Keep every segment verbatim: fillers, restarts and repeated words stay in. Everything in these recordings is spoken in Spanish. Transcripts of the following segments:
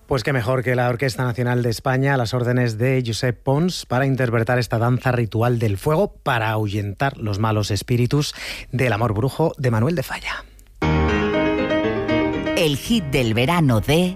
Pues qué mejor que la Orquesta Nacional de España a las órdenes de Josep Pons para interpretar esta danza ritual del fuego para ahuyentar los malos espíritus del amor brujo de Manuel de Falla. El hit del verano de...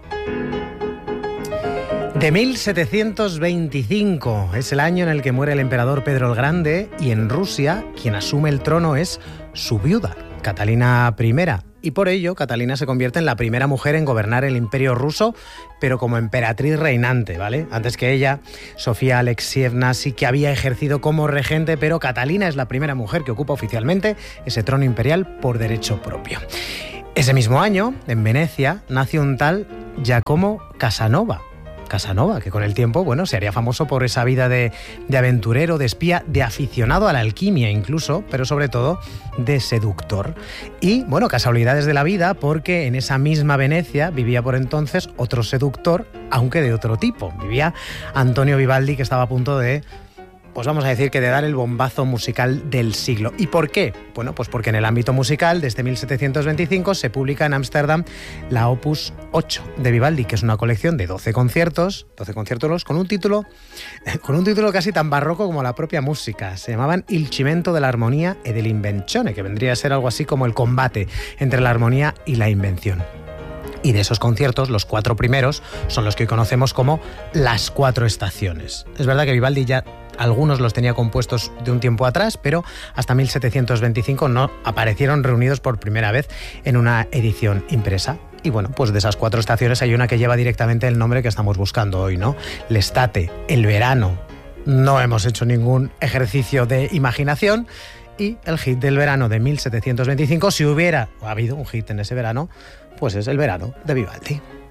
De mil setecientos veinticinco, es el año en el que muere el emperador Pedro el Grande y en Rusia quien asume el trono es su viuda, Catalina primera. Y por ello, Catalina se convierte en la primera mujer en gobernar el Imperio ruso, pero como emperatriz reinante, ¿vale? Antes que ella, Sofía Alexievna sí que había ejercido como regente, pero Catalina es la primera mujer que ocupa oficialmente ese trono imperial por derecho propio. Ese mismo año, en Venecia, nace un tal Giacomo Casanova. Casanova, que con el tiempo, bueno, se haría famoso por esa vida de, de aventurero, de espía, de aficionado a la alquimia incluso, pero sobre todo de seductor. Y, bueno, casualidades de la vida, porque en esa misma Venecia vivía por entonces otro seductor, aunque de otro tipo. Vivía Antonio Vivaldi, que estaba a punto de... pues vamos a decir que de dar el bombazo musical del siglo. ¿Y por qué? Bueno, pues porque en el ámbito musical, desde mil setecientos veinticinco, se publica en Ámsterdam la Opus ocho de Vivaldi, que es una colección de doce conciertos, doce conciertos con un título, con un título casi tan barroco como la propia música. Se llamaban Il cimento dell'armonia e dell'invenzione, que vendría a ser algo así como el combate entre la armonía y la invención. Y de esos conciertos, los cuatro primeros son los que hoy conocemos como las cuatro estaciones. Es verdad que Vivaldi ya algunos los tenía compuestos de un tiempo atrás, pero hasta mil setecientos veinticinco no aparecieron reunidos por primera vez en una edición impresa. Y bueno, pues de esas cuatro estaciones hay una que lleva directamente el nombre que estamos buscando hoy, ¿no? L'estate, el verano. No hemos hecho ningún ejercicio de imaginación. Y el hit del verano de mil setecientos veinticinco, si hubiera habido un hit en ese verano, pues es el verano de Vivaldi.